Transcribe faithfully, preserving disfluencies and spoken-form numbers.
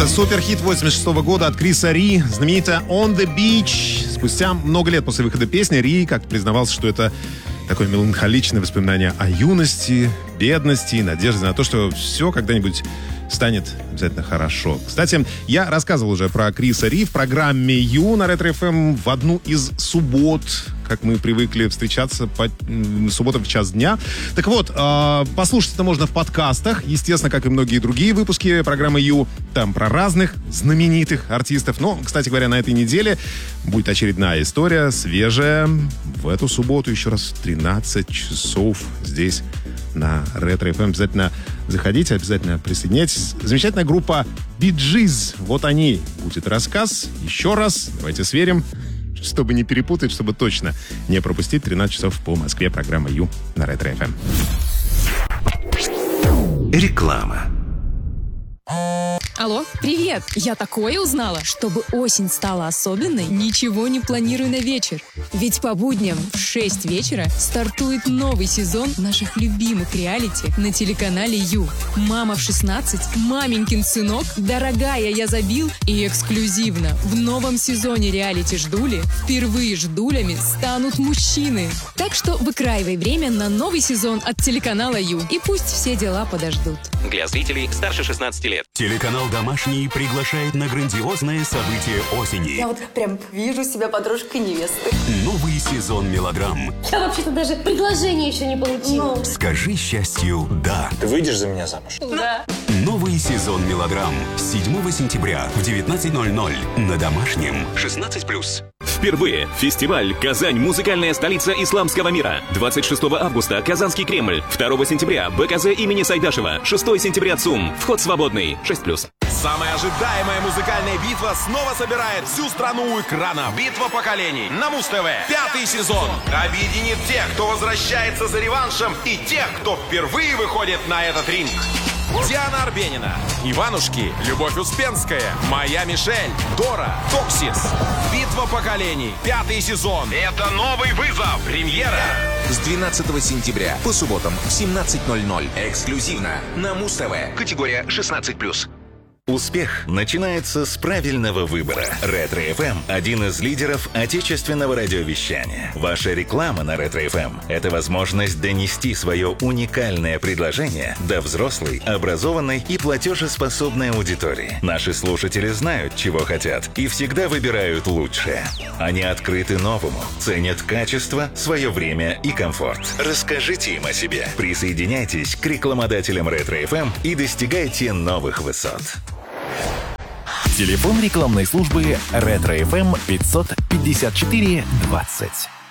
Это суперхит восемьдесят шестого года от Криса Ри, знаменитая «On the Beach». Спустя много лет после выхода песни Ри как-то признавался, что это такое меланхоличное воспоминание о юности, бедности и надежде на то, что все когда-нибудь станет обязательно хорошо. Кстати, я рассказывал уже про Криса Ри в программе Ю на Ретро эф эм в одну из суббот, как мы привыкли встречаться по субботам в час дня. Так вот, э, послушать это можно в подкастах, естественно, как и многие другие выпуски программы Ю, там про разных знаменитых артистов. Но, кстати говоря, на этой неделе будет очередная история, свежая, в эту субботу, еще раз в тринадцать часов здесь на Ретро эф эм. Обязательно заходите, обязательно присоединяйтесь. Замечательная группа Bee Gees. Вот они. Будет рассказ. Еще раз. Давайте сверим, чтобы не перепутать, чтобы точно не пропустить. тринадцать часов по Москве. Программа Ю на Ретро эф эм. Реклама. Алло, привет! Я такое узнала. Чтобы осень стала особенной, ничего не планирую на вечер. Ведь по будням в шесть вечера стартует новый сезон наших любимых реалити на телеканале Ю. «Мама в шестнадцать», «Маменькин сынок», «Дорогая, я забил» и эксклюзивно в новом сезоне реалити «Ждули» впервые ждулями станут мужчины. Так что выкраивай время на новый сезон от телеканала Ю. И пусть все дела подождут. Для зрителей старше шестнадцати лет. Телеканал «Домашний» приглашает на грандиозное событие осени. Я вот прям вижу себя подружкой невесты. Новый сезон мелодрам. Я вообще-то даже предложение еще не получила. Ну. Скажи счастью «да». Ты выйдешь за меня замуж? Да. Новый сезон мелодрам с седьмого сентября в девятнадцать ноль ноль на Домашнем. шестнадцать плюс. Впервые фестиваль «Казань. Музыкальная столица исламского мира». двадцать шестого августа Казанский Кремль. второго сентября БКЗ имени Сайдашева. шестого сентября ЦУМ. Вход свободный. шесть плюс. Самая ожидаемая музыкальная битва снова собирает всю страну у экрана. Битва поколений на Муз-ТВ. Пятый сезон объединит тех, кто возвращается за реваншем, и тех, кто впервые выходит на этот ринг. Диана Арбенина, Иванушки, Любовь Успенская, Моя Мишель, Дора, Токсис. Битва поколений. Пятый сезон. Это новый вызов. Премьера. С двенадцатого сентября по субботам в семнадцать ноль ноль. Эксклюзивно на Муз-ТВ. Категория шестнадцать плюс. Успех начинается с правильного выбора. Ретро эф эм – один из лидеров отечественного радиовещания. Ваша реклама на Ретро эф эм – это возможность донести свое уникальное предложение до взрослой, образованной и платежеспособной аудитории. Наши слушатели знают, чего хотят, и всегда выбирают лучшее. Они открыты новому, ценят качество, свое время и комфорт. Расскажите им о себе. Присоединяйтесь к рекламодателям Ретро эф эм и достигайте новых высот. Телефон рекламной службы Ретро эф эм пятьсот пятьдесят четыре двадцать.